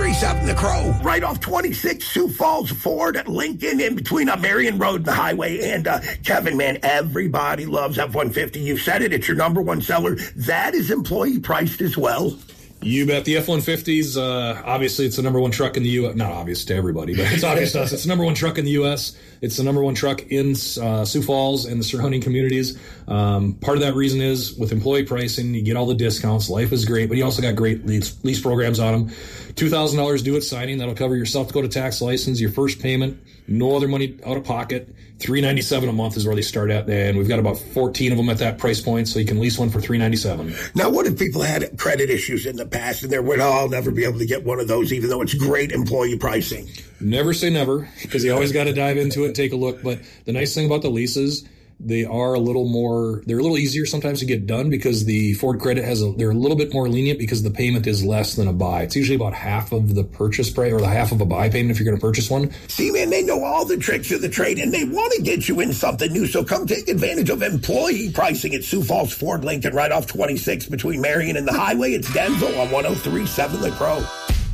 1037 The Crow, right off 26 Sioux Falls, Ford, Lincoln, in between Marion Road and the highway. And Kevin, man, everybody loves F-150. You've said it. It's your number one seller. That is employee priced as well. You bet. The F-150s, obviously it's the number one truck in the U.S. Not obvious to everybody, but it's obvious to us. It's the number one truck in the U.S. It's the number one truck in Sioux Falls and the surrounding communities. Part of that reason is with employee pricing, you get all the discounts. Life is great, but you also got great lease programs on them. $2,000 due at signing. That'll cover your South Dakota tax license, your first payment, no other money out of pocket. $397 a month is where they start at, and we've got about 14 of them at that price point, so you can lease one for $397. Now, what if people had credit issues in the past and they're, I'll never be able to get one of those, even though it's great employee pricing? Never say never, because you always got to dive into it and take a look. But the nice thing about the leases, they're a little easier sometimes to get done because the Ford Credit they're a little bit more lenient because the payment is less than a buy. It's usually about half of the purchase price or the half of a buy payment if you're going to purchase one. See, man, they know all the tricks of the trade and they want to get you in something new. So come take advantage of employee pricing at Sioux Falls Ford Lincoln right off 26 between Marion and the highway. It's Denville on 1037 The Crow.